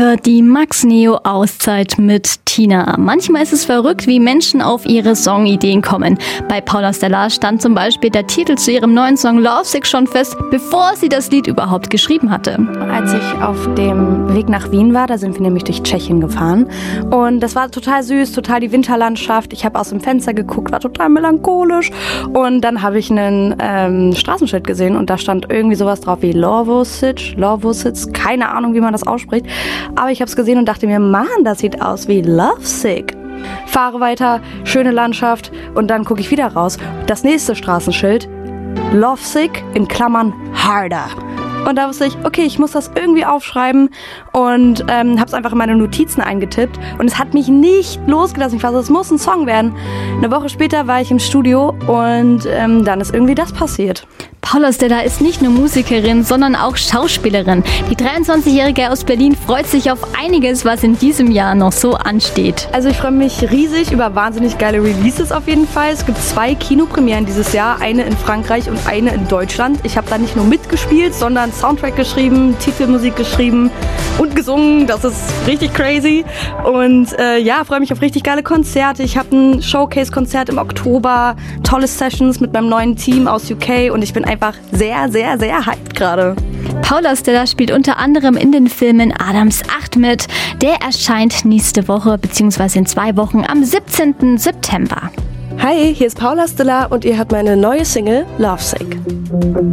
Die Max Neo Auszeit mit Tina. Manchmal ist es verrückt, wie Menschen auf ihre Songideen kommen. Bei Paula Stella stand zum Beispiel der Titel zu ihrem neuen Song Lovesick schon fest, bevor sie das Lied überhaupt geschrieben hatte. Als ich auf dem Weg nach Wien war, da sind wir nämlich durch Tschechien gefahren und das war total süß, total die Winterlandschaft. Ich habe aus dem Fenster geguckt, war total melancholisch und dann habe ich einen Straßenschild gesehen und da stand irgendwie sowas drauf wie Lovosic, keine Ahnung, wie man das ausspricht, aber ich habe es gesehen und dachte mir, Mann, das sieht aus wie Lovesick. Fahre weiter, schöne Landschaft und dann gucke ich wieder raus. Das nächste Straßenschild, Lovesick in Klammern harder. Und da wusste ich, okay, ich muss das irgendwie aufschreiben und habe es einfach in meine Notizen eingetippt und es hat mich nicht losgelassen. Ich war so, es muss ein Song werden. Eine Woche später war ich im Studio und dann ist irgendwie das passiert. Paula Stella ist nicht nur Musikerin, sondern auch Schauspielerin. Die 23-Jährige aus Berlin freut sich auf einiges, was in diesem Jahr noch so ansteht. Also ich freue mich riesig über wahnsinnig geile Releases auf jeden Fall. Es gibt 2 Kinopremieren dieses Jahr, eine in Frankreich und eine in Deutschland. Ich habe da nicht nur mitgespielt, sondern Soundtrack geschrieben, Titelmusik geschrieben und gesungen. Das ist richtig crazy. Und freue mich auf richtig geile Konzerte. Ich habe ein Showcase-Konzert im Oktober, tolle Sessions mit meinem neuen Team aus UK und ich bin einfach sehr, sehr, sehr hyped gerade. Paula Stella spielt unter anderem in den Filmen Adams 8 mit. Der erscheint nächste Woche bzw. in 2 Wochen am 17. September. Hi, hier ist Paula Stella und ihr hört meine neue Single Lovesick.